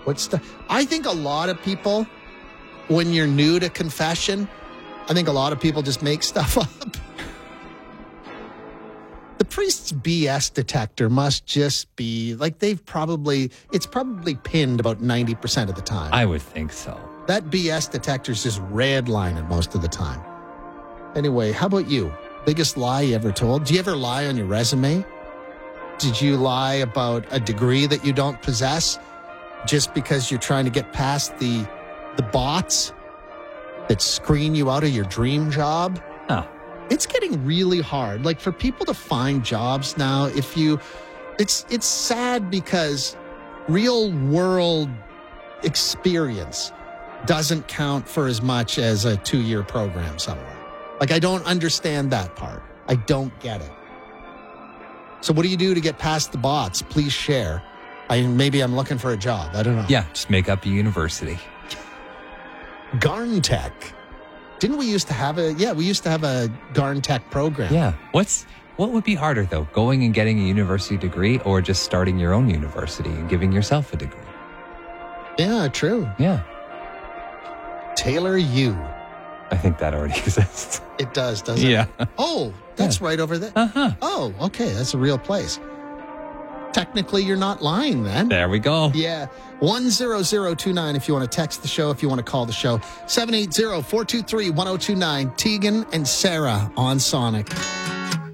I think a lot of people, when you're new to confession, I think a lot of people just make stuff up. The priest's BS detector must just be like it's probably pinned about 90% of the time. I would think so. That BS detector's just redlining most of the time. Anyway, how about you? Biggest lie you ever told? Do you ever lie on your resume? Did you lie about a degree that you don't possess just because you're trying to get past the bots that screen you out of your dream job? Huh. It's getting really hard. Like for people to find jobs now, it's sad because real world experience doesn't count for as much as a 2-year program somewhere. Like I don't understand that part. I don't get it. So what do you do to get past the bots? Please share. Maybe I'm looking for a job. I don't know. Yeah, just make up a university. Garntech. Didn't we used to have a Garntech program? Yeah. What would be harder though? Going and getting a university degree or just starting your own university and giving yourself a degree? Yeah, true. Yeah. Taylor U. I think that already exists. It does, doesn't it? Yeah. Oh, that's right over there. Uh-huh. Oh, okay. That's a real place. Technically, you're not lying then. There we go. Yeah. 10029 if you want to text the show, if you want to call the show. 780-423-1029. Tegan and Sarah on Sonic.